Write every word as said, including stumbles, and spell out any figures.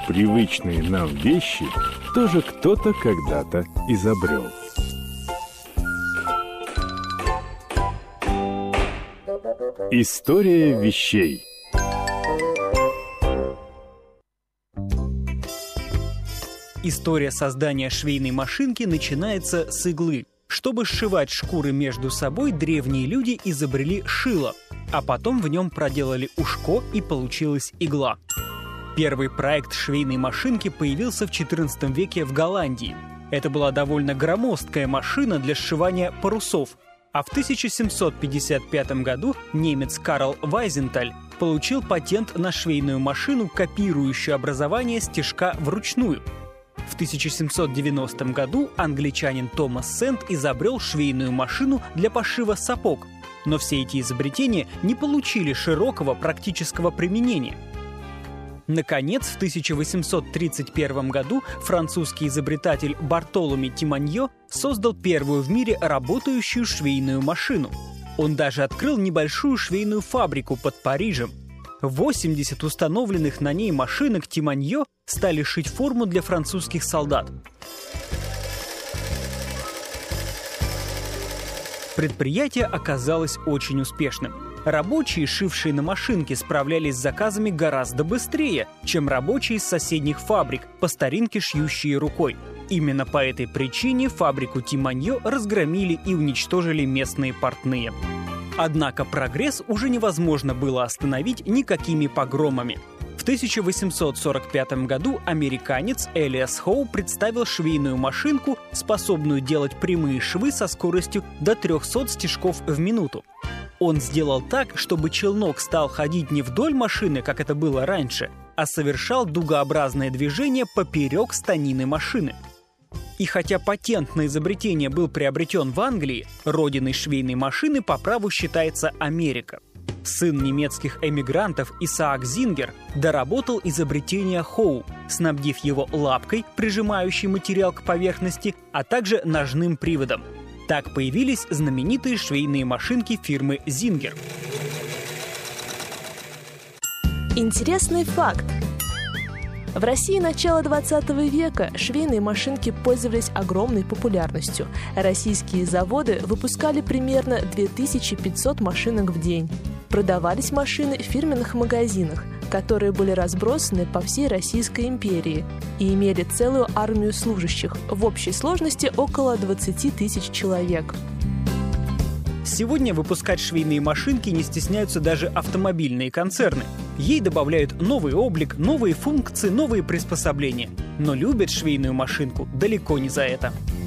привычные нам вещи тоже кто-то когда-то изобрел. История вещей. История создания швейной машинки начинается с иглы. Чтобы сшивать шкуры между собой, древние люди изобрели шило, а потом в нем проделали ушко, и получилась игла. Первый проект швейной машинки появился в четырнадцатом веке в Голландии. Это была довольно громоздкая машина для сшивания парусов. А в тысяча семьсот пятьдесят пятом году немец Карл Вайзенталь получил патент на швейную машину, копирующую образование стежка вручную. В тысяча семьсот девяностом году англичанин Томас Сэнд изобрел швейную машину для пошива сапог. Но все эти изобретения не получили широкого практического применения. Наконец, в тысяча восемьсот тридцать первом году французский изобретатель Бартоломе Тиманьо создал первую в мире работающую швейную машину. Он даже открыл небольшую швейную фабрику под Парижем. восемьдесят установленных на ней машинок Тиманьо стали шить форму для французских солдат. Предприятие оказалось очень успешным. Рабочие, шившие на машинке, справлялись с заказами гораздо быстрее, чем рабочие из соседних фабрик, по старинке шьющие рукой. Именно по этой причине фабрику Тиманьо разгромили и уничтожили местные портные. Однако прогресс уже невозможно было остановить никакими погромами. В тысяча восемьсот сорок пятом году американец Элиас Хоу представил швейную машинку, способную делать прямые швы со скоростью до трехсот стежков в минуту. Он сделал так, чтобы челнок стал ходить не вдоль машины, как это было раньше, а совершал дугообразное движение поперек станины машины. И хотя патент на изобретение был приобретен в Англии, родиной швейной машины по праву считается Америка. Сын немецких эмигрантов Исаак Зингер доработал изобретение Хоу, снабдив его лапкой, прижимающей материал к поверхности, а также ножным приводом. Так появились знаменитые швейные машинки фирмы Зингер. Интересный факт. В России начала двадцатого века швейные машинки пользовались огромной популярностью. Российские заводы выпускали примерно две тысячи пятьсот машинок в день. Продавались машины в фирменных магазинах, которые были разбросаны по всей Российской империи и имели целую армию служащих, в общей сложности около двадцати тысяч человек. Сегодня выпускать швейные машинки не стесняются даже автомобильные концерны. Ей добавляют новый облик, новые функции, новые приспособления. Но любят швейную машинку далеко не за это.